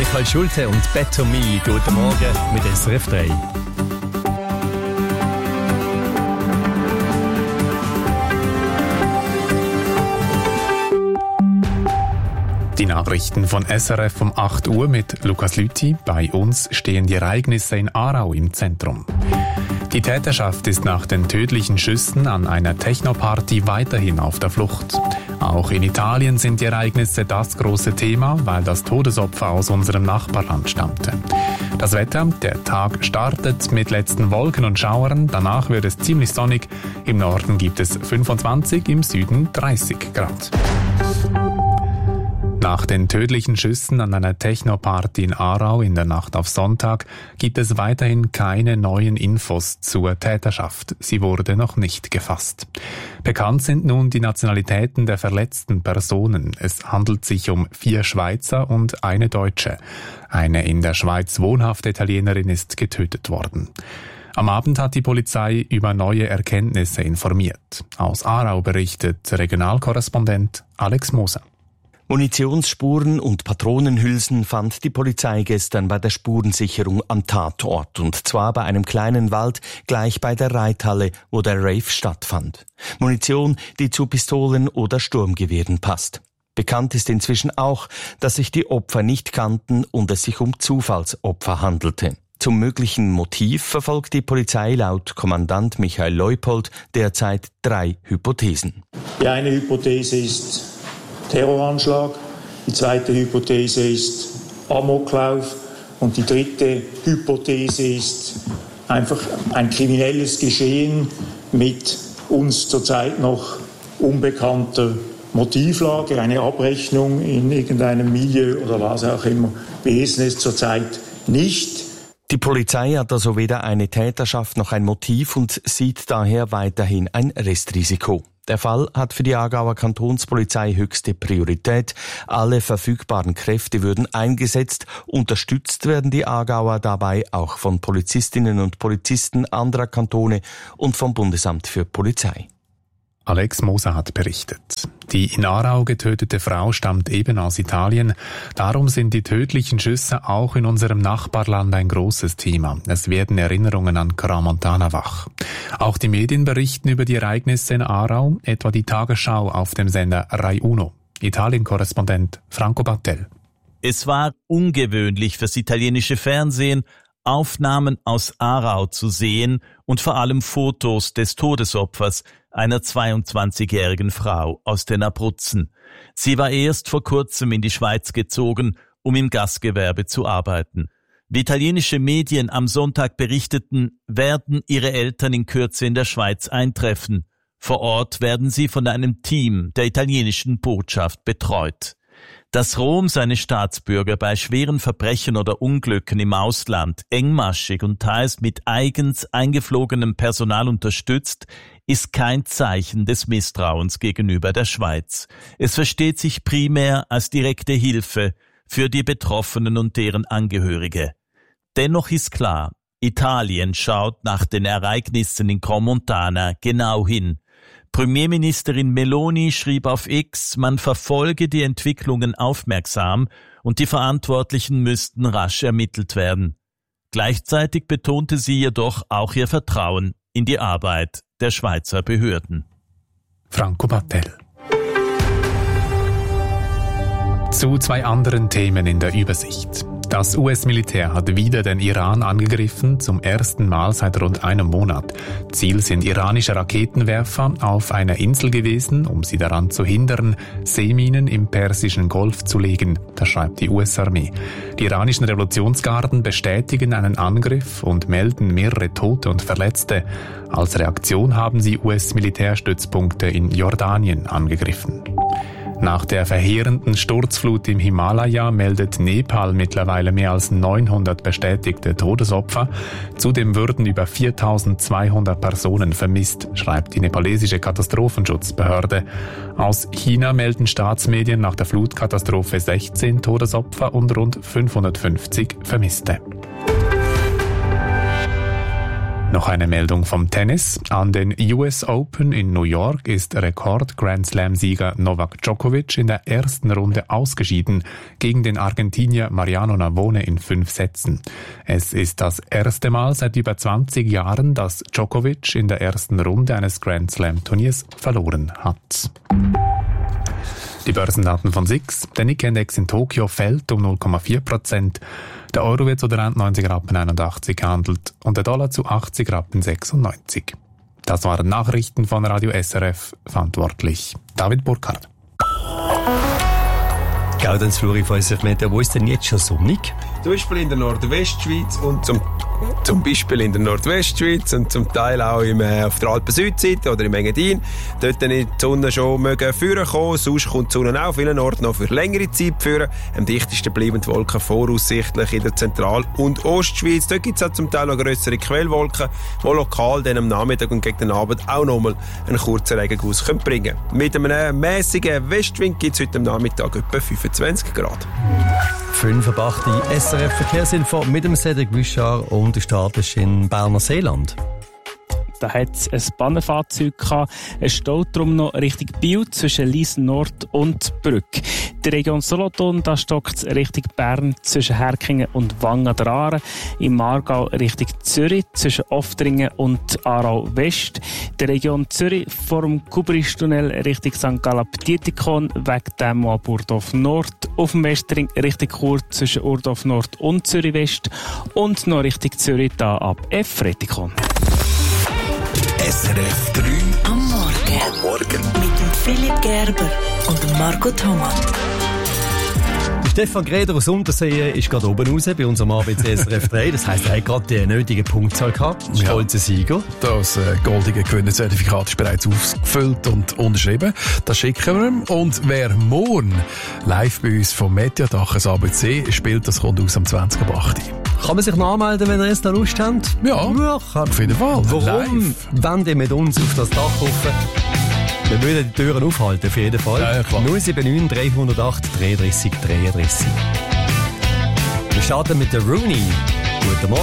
Michael Schulte und Better Me. Guten Morgen mit SRF 3. Die Nachrichten von SRF um 8 Uhr mit Lukas Lüthi. Bei uns stehen die Ereignisse in Aarau im Zentrum. Die Täterschaft ist nach den tödlichen Schüssen an einer Techno-Party weiterhin auf der Flucht. Auch in Italien sind die Ereignisse das große Thema, weil das Todesopfer aus unserem Nachbarland stammte. Das Wetter: Der Tag startet mit letzten Wolken und Schauern, danach wird es ziemlich sonnig. Im Norden gibt es 25, im Süden 30 Grad. Nach den tödlichen Schüssen an einer Techno-Party in Aarau in der Nacht auf Sonntag gibt es weiterhin keine neuen Infos zur Täterschaft. Sie wurde noch nicht gefasst. Bekannt sind nun die Nationalitäten der verletzten Personen. Es handelt sich um 4 Schweizer und eine Deutsche. Eine in der Schweiz wohnhafte Italienerin ist getötet worden. Am Abend hat die Polizei über neue Erkenntnisse informiert. Aus Aarau berichtet Regionalkorrespondent Alex Moser. Munitionsspuren und Patronenhülsen fand die Polizei gestern bei der Spurensicherung am Tatort, und zwar bei einem kleinen Wald gleich bei der Reithalle, wo der Rave stattfand. Munition, die zu Pistolen oder Sturmgewehren passt. Bekannt ist inzwischen auch, dass sich die Opfer nicht kannten und es sich um Zufallsopfer handelte. Zum möglichen Motiv verfolgt die Polizei laut Kommandant Michael Leupold derzeit 3 Hypothesen. Die eine Hypothese ist Terroranschlag, die zweite Hypothese ist Amoklauf und die dritte Hypothese ist einfach ein kriminelles Geschehen mit uns zurzeit noch unbekannter Motivlage, eine Abrechnung in irgendeinem Milieu oder was auch immer. Wir wissen es zurzeit nicht. Die Polizei hat also weder eine Täterschaft noch ein Motiv und sieht daher weiterhin ein Restrisiko. Der Fall hat für die Aargauer Kantonspolizei höchste Priorität. Alle verfügbaren Kräfte würden eingesetzt. Unterstützt werden die Aargauer dabei auch von Polizistinnen und Polizisten anderer Kantone und vom Bundesamt für Polizei. Alex Moser hat berichtet. Die in Aarau getötete Frau stammt eben aus Italien. Darum sind die tödlichen Schüsse auch in unserem Nachbarland ein großes Thema. Es werden Erinnerungen an Crans-Montana wach. Auch die Medien berichten über die Ereignisse in Aarau, etwa die Tagesschau auf dem Sender Rai Uno. Italien-Korrespondent Franco Battel. Es war ungewöhnlich fürs italienische Fernsehen, Aufnahmen aus Aarau zu sehen und vor allem Fotos des Todesopfers, einer 22-jährigen Frau aus den Abruzzen. Sie war erst vor kurzem in die Schweiz gezogen, um im Gastgewerbe zu arbeiten. Wie italienische Medien am Sonntag berichteten, werden ihre Eltern in Kürze in der Schweiz eintreffen. Vor Ort werden sie von einem Team der italienischen Botschaft betreut. Dass Rom seine Staatsbürger bei schweren Verbrechen oder Unglücken im Ausland engmaschig und teils mit eigens eingeflogenem Personal unterstützt, ist kein Zeichen des Misstrauens gegenüber der Schweiz. Es versteht sich primär als direkte Hilfe für die Betroffenen und deren Angehörige. Dennoch ist klar, Italien schaut nach den Ereignissen in Crans-Montana genau hin. Premierministerin Meloni schrieb auf X, man verfolge die Entwicklungen aufmerksam und die Verantwortlichen müssten rasch ermittelt werden. Gleichzeitig betonte sie jedoch auch ihr Vertrauen in die Arbeit der Schweizer Behörden. Franco Battel. Zu 2 anderen Themen in der Übersicht. Das US-Militär hat wieder den Iran angegriffen, zum ersten Mal seit rund einem Monat. Ziel sind iranische Raketenwerfer auf einer Insel gewesen, um sie daran zu hindern, Seeminen im Persischen Golf zu legen, das schreibt die US-Armee. Die iranischen Revolutionsgarden bestätigen einen Angriff und melden mehrere Tote und Verletzte. Als Reaktion haben sie US-Militärstützpunkte in Jordanien angegriffen. Nach der verheerenden Sturzflut im Himalaya meldet Nepal mittlerweile mehr als 900 bestätigte Todesopfer. Zudem würden über 4.200 Personen vermisst, schreibt die nepalesische Katastrophenschutzbehörde. Aus China melden Staatsmedien nach der Flutkatastrophe 16 Todesopfer und rund 550 Vermisste. Noch eine Meldung vom Tennis. An den US Open in New York ist Rekord-Grand Slam-Sieger Novak Djokovic in der ersten Runde ausgeschieden gegen den Argentinier Mariano Navone in 5 Sätzen. Es ist das erste Mal seit über 20 Jahren, dass Djokovic in der ersten Runde eines Grand Slam-Turniers verloren hat. Die Börsendaten von SIX. Der Nikkei-Index in Tokio fällt um 0,4%. Der Euro wird zu 93,81 Rappen gehandelt und der Dollar zu 80,96 Rappen. Das waren Nachrichten von Radio SRF, verantwortlich David Burkhardt. Gaudenz Flori von SRF Meteo, wo ist denn jetzt schon sonnig? Zum Beispiel in der Nordwestschweiz und zum Beispiel in der Nordwestschweiz und zum Teil auch auf der Alpen-Südseite oder im Engadin. Dort die Sonne schon führen kommen, sonst kommt die Sonne auch vielen Orten noch für längere Zeit führen. Am dichtesten bleiben die Wolken voraussichtlich in der Zentral- und Ostschweiz. Dort gibt es auch zum Teil noch grössere Quellwolken, die lokal dann am Nachmittag und gegen den Abend auch nochmal einen kurzen Regenguss bringen können. Mit einem mäßigen Westwind gibt es heute am Nachmittag etwa 25 Grad. 5:08 SRF Verkehrsinfo mit dem Cedric Wischar und der Start ist in Berner Seeland. Da hat es ein Bannenfahrzeug gehabt. Es steht darum noch Richtung Biel zwischen Liesen Nord und Brück. Die Region Solothurn, da stockt es Richtung Bern zwischen Herkingen und Wangen an der Aare. Im Aargau Richtung Zürich zwischen Oftringen und Aarau West. Die Region Zürich vor dem Kubristunnel Richtung St. Gallen-Dietikon wegen dem an Burdorf Nord. Auf dem Westring Richtung Chur zwischen Urdorf Nord und Zürich West. Und noch Richtung Zürich da ab F-Retikon. SRF 3 am Morgen. Mit dem Philipp Gerber und dem Marco Thomas. Stefan Greder aus Untersee ist gerade oben raus bei unserem ABC SRF 3. Das heisst, er hat gerade die nötige Punktzahl gehabt. Stolzer Sieger. Das goldige Gewinnerzertifikat ist bereits ausgefüllt und unterschrieben. Das schicken wir ihm. Und wer morgen live bei uns vom Mediadaches ABC spielt, das kommt aus am 20.08. Kann man sich noch anmelden, wenn ihr jetzt da Lust habt? Ja, auf jeden Fall. Warum live. wollt ihr mit uns auf das Dach rauf? Wir würden die Türen aufhalten, auf jeden Fall. Ja, klar. 079 308 33 33. Wir starten mit der Rooney. Guten Morgen.